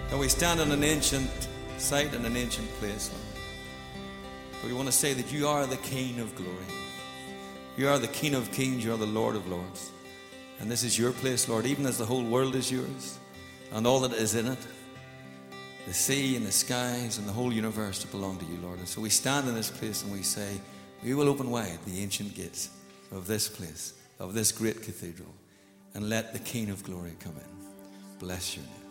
And we stand on an ancient site and an ancient place, Lord. But we want to say that you are the King of glory. You are the King of kings. You are the Lord of lords. And this is your place, Lord, even as the whole world is yours and all that is in it. The sea and the skies and the whole universe to belong to you, Lord. And so we stand in this place and we say, we will open wide the ancient gates of this place, of this great cathedral, and let the King of glory come in. Bless your name.